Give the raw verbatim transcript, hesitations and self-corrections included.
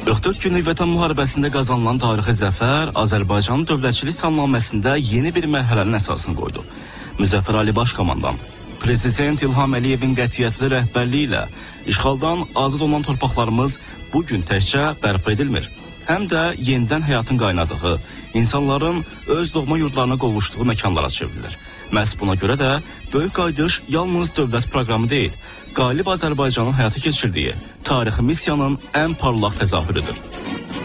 qırx dörd günlük Vətən müharibəsində qazanılan tarixi zəfər Azərbaycanın dövlətçilik salnaməməsində yeni bir mərhələnin əsasını qoydu. Müzəffər Ali Başkomandan, Prezident İlham Əliyevin qətiyyətli rəhbərliyi ilə işğaldan azad olan torpaqlarımız bugün təkcə bərpa edilmir, həm də yenidən həyatın qaynadığı, insanların öz doğma yurdlarına qovuşduğu məkanlara çevrilir. Məhz buna görə də Böyük Qayıdış yalnız dövlət proqramı deyil, qalib Azərbaycanın həyata keçirdiyi tarixi missiyanın ən parlaq təzahürüdür.